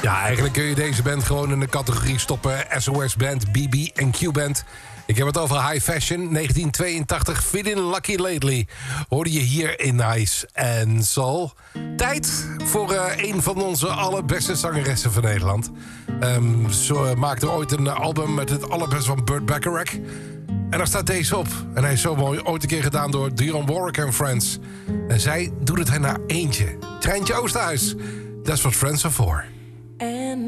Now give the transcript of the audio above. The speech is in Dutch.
Ja, eigenlijk kun je deze band gewoon in de categorie stoppen. SOS Band, BB en Q-Band. Ik heb het over High Fashion, 1982. Feeling Lucky Lately. Hoorde je hier in Nice and Soul. Tijd voor een van onze allerbeste zangeressen van Nederland. Ze maakte ooit een album met het allerbeste van Burt Bacharach. En daar staat deze op. En hij is zo mooi. Ooit een keer gedaan door Dionne Warwick en Friends. En zij doet het naar eentje. Treintje Oosterhuis. Dat is wat Friends are for.